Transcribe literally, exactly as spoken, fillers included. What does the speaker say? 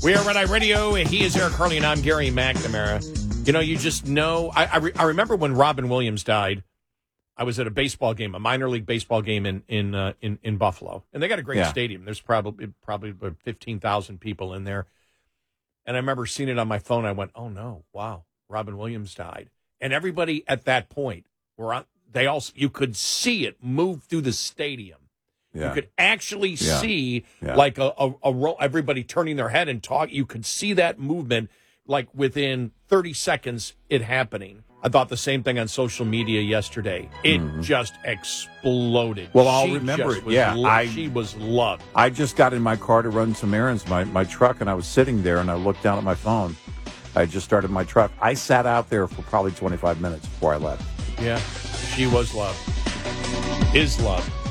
We are Red Eye Radio. He is Eric Harley, and I'm Gary McNamara. You know, you just know. I, I, re, I remember when Robin Williams died. I was at a baseball game, a minor league baseball game in in uh, in, in Buffalo, and they got a great yeah. stadium. There's probably probably fifteen thousand people in there, and I remember seeing it on my phone. I went, "Oh no, wow, Robin Williams died," and everybody at that point were on. They all you could see it move through the stadium. Yeah. You could actually yeah. see yeah. like a, a, a ro- everybody turning their head and talk. You could see that movement like within thirty seconds it happening. I thought the same thing on social media yesterday. It mm-hmm. just exploded. Well, I'll she remember it. Was yeah, lo- I, she was loved. I just got in my car to run some errands, my, my truck, and I was sitting there, and I looked down at my phone. I just started my truck. I sat out there for probably twenty-five minutes before I left. Yeah, she was loved. Is loved.